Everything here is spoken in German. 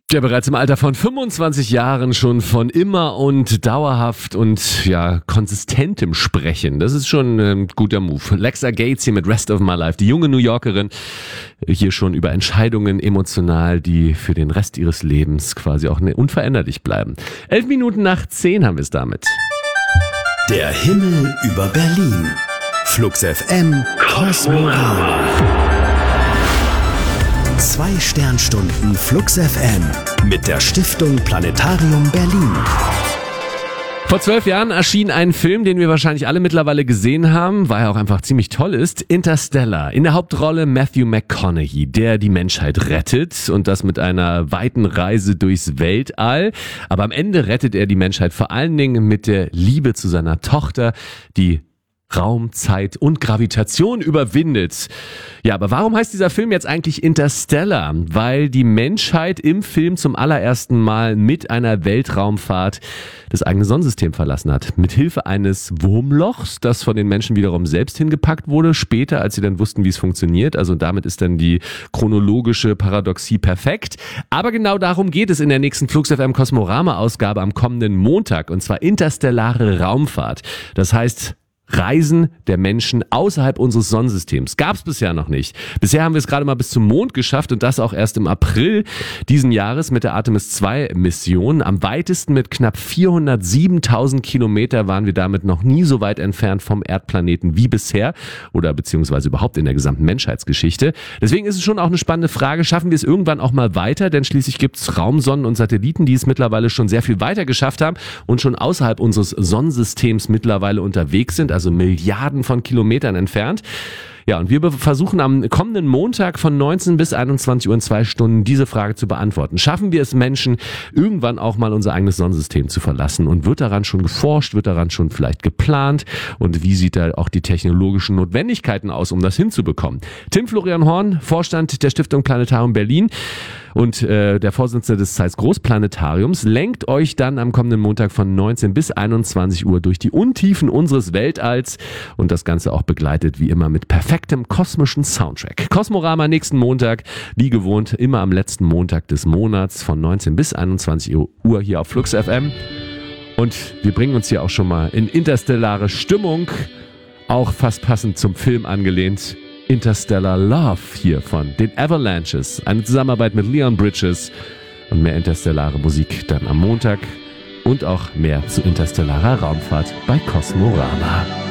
Der bereits im Alter von 25 Jahren schon von immer und dauerhaft und konsistentem Sprechen. Das ist schon ein guter Move. Lexa Gates hier mit Rest of My Life. Die junge New Yorkerin hier schon über Entscheidungen emotional, die für den Rest ihres Lebens quasi auch unveränderlich bleiben. 11 Minuten nach 10 haben wir es damit. Der Himmel über Berlin. Flux FM Kosmorama. 2 Sternstunden Flux FM mit der Stiftung Planetarium Berlin. Vor 12 Jahren erschien ein Film, den wir wahrscheinlich alle mittlerweile gesehen haben, weil er auch einfach ziemlich toll ist. Interstellar. In der Hauptrolle Matthew McConaughey, der die Menschheit rettet und das mit einer weiten Reise durchs Weltall. Aber am Ende rettet er die Menschheit vor allen Dingen mit der Liebe zu seiner Tochter, die Raum, Zeit und Gravitation überwindet. Ja, aber warum heißt dieser Film jetzt eigentlich Interstellar? Weil die Menschheit im Film zum allerersten Mal mit einer Weltraumfahrt das eigene Sonnensystem verlassen hat. Mit Hilfe eines Wurmlochs, das von den Menschen wiederum selbst hingepackt wurde, später, als sie dann wussten, wie es funktioniert. Also damit ist dann die chronologische Paradoxie perfekt. Aber genau darum geht es in der nächsten Flux FM Kosmorama-Ausgabe am kommenden Montag. Und zwar interstellare Raumfahrt. Das heißt, Reisen der Menschen außerhalb unseres Sonnensystems. Gab es bisher noch nicht. Bisher haben wir es gerade mal bis zum Mond geschafft und das auch erst im April diesen Jahres mit der Artemis 2 Mission. Am weitesten mit knapp 407.000 Kilometer waren wir damit noch nie so weit entfernt vom Erdplaneten wie bisher oder beziehungsweise überhaupt in der gesamten Menschheitsgeschichte. Deswegen ist es schon auch eine spannende Frage, schaffen wir es irgendwann auch mal weiter? Denn schließlich gibt es Raumsonnen und Satelliten, die es mittlerweile schon sehr viel weiter geschafft haben und schon außerhalb unseres Sonnensystems mittlerweile unterwegs sind, also Milliarden von Kilometern entfernt. Ja, und wir versuchen am kommenden Montag von 19 bis 21 Uhr in 2 Stunden diese Frage zu beantworten. Schaffen wir es Menschen, irgendwann auch mal unser eigenes Sonnensystem zu verlassen? Und wird daran schon geforscht? Wird daran schon vielleicht geplant? Und wie sieht da auch die technologischen Notwendigkeiten aus, um das hinzubekommen? Tim Florian Horn, Vorstand der Stiftung Planetarium Berlin und der Vorsitzende des Zeiss Großplanetariums, lenkt euch dann am kommenden Montag von 19 bis 21 Uhr durch die Untiefen unseres Weltalls und das Ganze auch begleitet wie immer mit perfektem kosmischen Soundtrack. Kosmorama nächsten Montag, wie gewohnt, immer am letzten Montag des Monats von 19 bis 21 Uhr hier auf Flux FM. Und wir bringen uns hier auch schon mal in interstellare Stimmung, auch fast passend zum Film angelehnt. Interstellar Love hier von den Avalanches. Eine Zusammenarbeit mit Leon Bridges und mehr interstellare Musik dann am Montag und auch mehr zu interstellarer Raumfahrt bei Kosmorama.